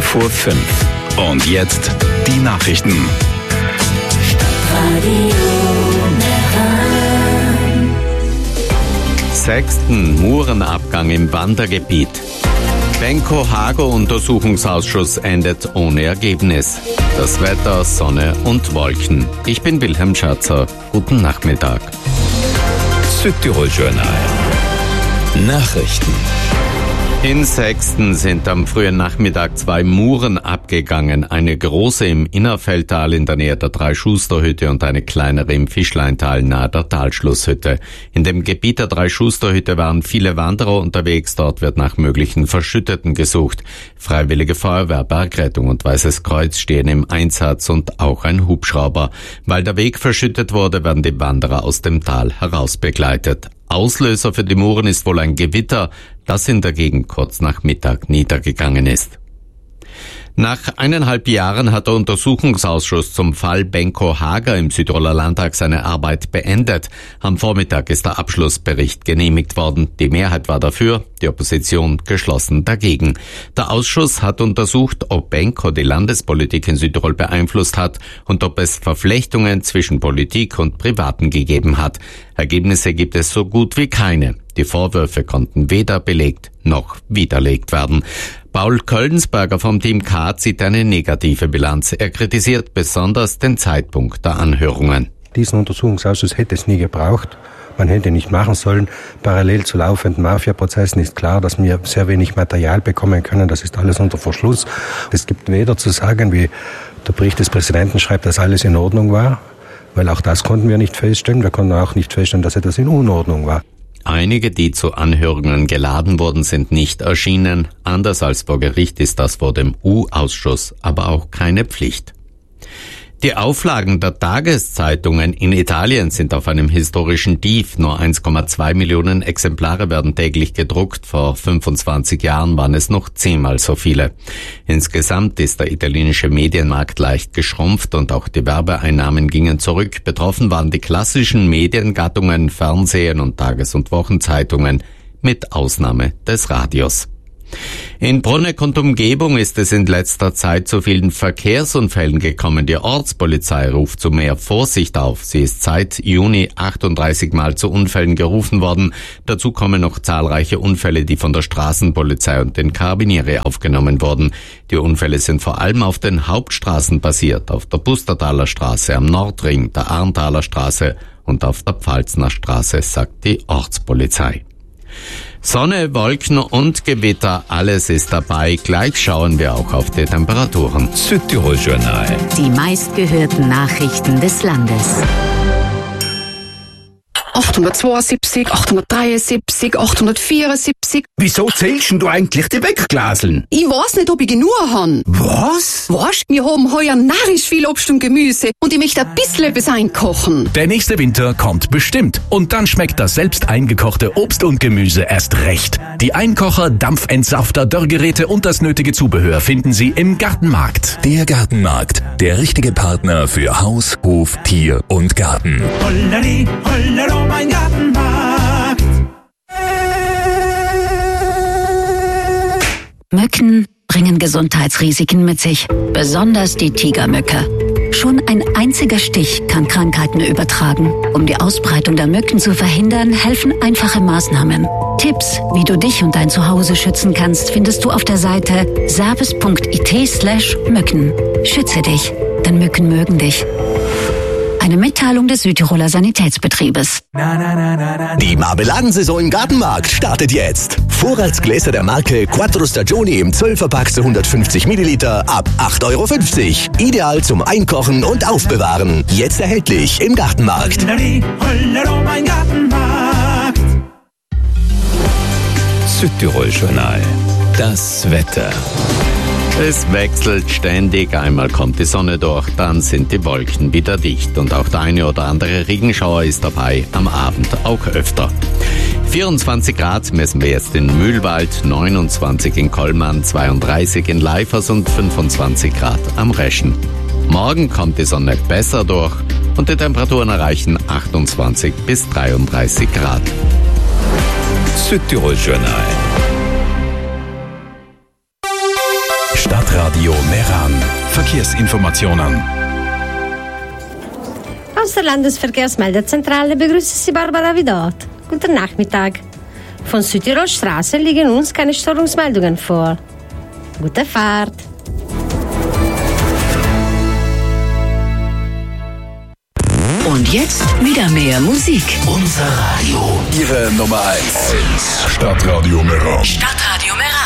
5:05. Und jetzt die Nachrichten. Sechsten Murenabgang im Wandergebiet. Benko-Hager-Untersuchungsausschuss endet ohne Ergebnis. Das Wetter, Sonne und Wolken. Ich bin Wilhelm Schatzer. Guten Nachmittag. Südtirol-Journal. Nachrichten. In Sechsten sind am frühen Nachmittag 2 Muren abgegangen. Eine große im Innerfeldtal in der Nähe der Drei-Schuster-Hütte und eine kleinere im Fischleintal nahe der Talschlusshütte. In dem Gebiet der Drei-Schuster-Hütte waren viele Wanderer unterwegs. Dort wird nach möglichen Verschütteten gesucht. Freiwillige Feuerwehr, Bergrettung und Weißes Kreuz stehen im Einsatz und auch ein Hubschrauber. Weil der Weg verschüttet wurde, werden die Wanderer aus dem Tal herausbegleitet. Auslöser für die Muren ist wohl ein Gewitter, das in der Gegend kurz nach Mittag niedergegangen ist. Nach 1,5 Jahren hat der Untersuchungsausschuss zum Fall Benko-Hager im Südtiroler Landtag seine Arbeit beendet. Am Vormittag ist der Abschlussbericht genehmigt worden. Die Mehrheit war dafür, die Opposition geschlossen dagegen. Der Ausschuss hat untersucht, ob Benko die Landespolitik in Südtirol beeinflusst hat und ob es Verflechtungen zwischen Politik und Privaten gegeben hat. Ergebnisse gibt es so gut wie keine. Die Vorwürfe konnten weder belegt noch widerlegt werden. Paul Köllensberger vom Team K zieht eine negative Bilanz. Er kritisiert besonders den Zeitpunkt der Anhörungen. Diesen Untersuchungsausschuss hätte es nie gebraucht. Man hätte nicht machen sollen. Parallel zu laufenden Mafia-Prozessen ist klar, dass wir sehr wenig Material bekommen können. Das ist alles unter Verschluss. Es gibt weder zu sagen, wie der Bericht des Präsidenten schreibt, dass alles in Ordnung war, weil auch das konnten wir nicht feststellen. Wir konnten auch nicht feststellen, dass etwas in Unordnung war. Einige, die zu Anhörungen geladen wurden, sind nicht erschienen. Anders als vor Gericht ist das vor dem U-Ausschuss aber auch keine Pflicht. Die Auflagen der Tageszeitungen in Italien sind auf einem historischen Tief. Nur 1,2 Millionen Exemplare werden täglich gedruckt. Vor 25 Jahren waren es noch 10-mal so viele. Insgesamt ist der italienische Medienmarkt leicht geschrumpft und auch die Werbeeinnahmen gingen zurück. Betroffen waren die klassischen Mediengattungen, Fernsehen und Tages- und Wochenzeitungen, mit Ausnahme des Radios. In Bruneck und Umgebung ist es in letzter Zeit zu vielen Verkehrsunfällen gekommen. Die Ortspolizei ruft zu mehr Vorsicht auf. Sie ist seit Juni 38 Mal zu Unfällen gerufen worden. Dazu kommen noch zahlreiche Unfälle, die von der Straßenpolizei und den Carabinieri aufgenommen wurden. Die Unfälle sind vor allem auf den Hauptstraßen passiert, auf der Pustertaler Straße, am Nordring, der Arntaler Straße und auf der Pfalzner Straße, sagt die Ortspolizei. Sonne, Wolken und Gewitter, alles ist dabei. Gleich schauen wir auch auf die Temperaturen. Südtirol-Journal. Die meistgehörten Nachrichten des Landes. 872, 873, 874. Wieso zählst du eigentlich die Wegglaseln? Ich weiß nicht, ob ich genug han. Was? Weißt, wir haben heuer narrisch viel Obst und Gemüse und ich möchte ein bisschen etwas einkochen. Der nächste Winter kommt bestimmt. Und dann schmeckt das selbst eingekochte Obst und Gemüse erst recht. Die Einkocher, Dampfentsafter, Dörrgeräte und das nötige Zubehör finden Sie im Gartenmarkt. Der Gartenmarkt. Der richtige Partner für Haus, Hof, Tier und Garten. Holleri, hollero, mein Gartenmarkt. Mücken bringen Gesundheitsrisiken mit sich, besonders die Tigermücke. Schon ein einziger Stich kann Krankheiten übertragen. Um die Ausbreitung der Mücken zu verhindern, helfen einfache Maßnahmen. Tipps, wie du dich und dein Zuhause schützen kannst, findest du auf der Seite service.it/Mücken. Schütze dich, denn Mücken mögen dich. Eine Mitteilung des Südtiroler Sanitätsbetriebes. Die Marmeladensaison im Gartenmarkt startet jetzt. Vorratsgläser der Marke Quattro Stagioni im 12er-Pack zu 150 Milliliter ab 8,50 €. Ideal zum Einkochen und Aufbewahren. Jetzt erhältlich im Gartenmarkt. Hollero, mein Gartenmarkt. Südtirol-Journal. Das Wetter. Es wechselt ständig, einmal kommt die Sonne durch, dann sind die Wolken wieder dicht und auch der eine oder andere Regenschauer ist dabei, am Abend auch öfter. 24 Grad messen wir jetzt in Mühlwald, 29 in Kollmann, 32 in Leifers und 25 Grad am Reschen. Morgen kommt die Sonne besser durch und die Temperaturen erreichen 28 bis 33 Grad. Südtirol-Journal. Stadtradio Radio Meran. Verkehrsinformationen. Aus der Landesverkehrsmeldezentrale begrüßt Sie Barbara Vidot. Guten Nachmittag. Von Südtirolstraße liegen uns keine Störungsmeldungen vor. Gute Fahrt. Und jetzt wieder mehr Musik. Unser Radio. Ihre Nummer 1. Stadtradio Meran. Stadtradio Meran.